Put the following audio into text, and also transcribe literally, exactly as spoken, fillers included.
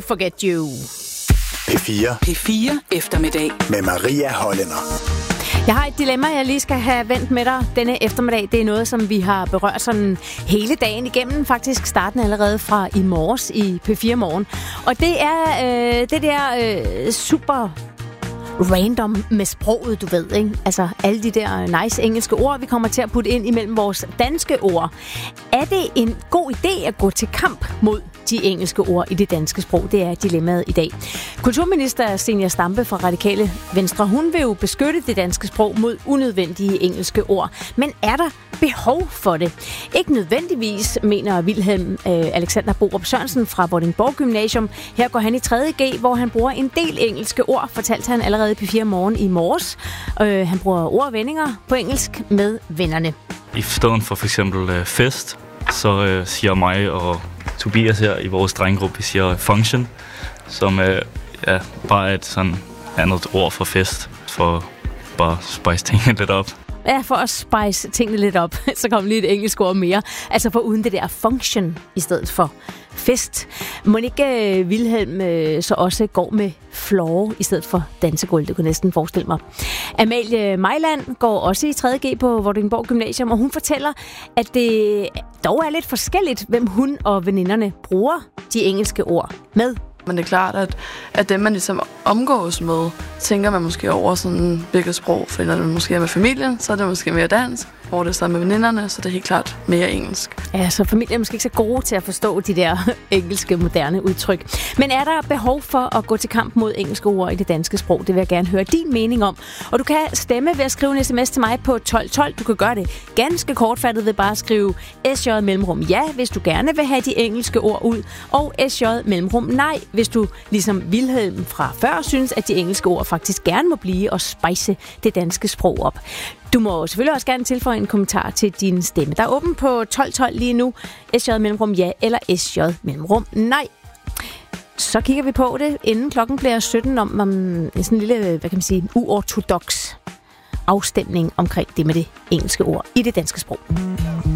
Forget You. P fire. P fire eftermiddag. Med Maria Hollænder. Jeg har et dilemma, jeg lige skal have vendt med dig denne eftermiddag. Det er noget, som vi har berørt sådan hele dagen igennem. Faktisk starten allerede fra i morges i P fire Morgen. Og det er øh, det der øh, super random med sproget, du ved, ikke? Altså alle de der nice engelske ord, vi kommer til at putte ind imellem vores danske ord. Er det en god idé at gå til kamp mod de engelske ord i det danske sprog? Det er dilemmaet i dag. Kulturminister Zenia Stampe fra Radikale Venstre, hun vil jo beskytte det danske sprog mod unødvendige engelske ord. Men er der behov for det? Ikke nødvendigvis, mener Wilhelm øh, Alexander Borup Sørensen fra Vordingborg Gymnasium. Her går han i tredje G, hvor han bruger en del engelske ord, fortalte han allerede i P fire Morgen i morges. Øh, han bruger ord og vendinger på engelsk med vennerne. I stedet for for eksempel øh, fest, så øh, siger mig og Tobias her i vores drengegruppe, vi siger function, som øh, ja, bare er et sådan andet ord for fest, for bare spice tingene lidt op. Ja, for at spice tingene lidt op, så kommer lige et engelsk ord mere. Altså for uden det der function i stedet for fest. Må ikke uh, Wilhelm uh, så også går med floor i stedet for dansegulv? Det kunne næsten forestille mig. Amalie Mejland går også i tredje G på Vordingborg Gymnasium, og hun fortæller, at det dog er lidt forskelligt, hvem hun og veninderne bruger de engelske ord med. Men det er klart, at, at dem, man ligesom omgås med, tænker man måske over sådan hvilket sprog. For når det måske er med familien, så er det måske mere dansk. Hvor det er sammen med veninderne, så er det helt klart mere engelsk. Ja, så familien er måske ikke så gode til at forstå de der engelske, moderne udtryk. Men er der behov for at gå til kamp mod engelske ord i det danske sprog? Det vil jeg gerne høre din mening om. Og du kan stemme ved at skrive en sms til mig på tolv tolv. Du kan gøre det ganske kortfattet ved bare at skrive S J mellemrum ja, hvis du gerne vil have de engelske ord ud. Og S J mellemrum nej, hvis du ligesom Wilhelm fra før synes, at de engelske ord faktisk gerne må blive og spice det danske sprog op. Du må selvfølgelig også gerne tilføje en kommentar til din stemme. Der er åben på tolv tolv lige nu. S J mellemrum ja eller S J mellemrum nej. Så kigger vi på det, inden klokken bliver sytten, om, om en sådan lille, hvad kan man sige, uortodoks afstemning omkring det med det engelske ord i det danske sprog.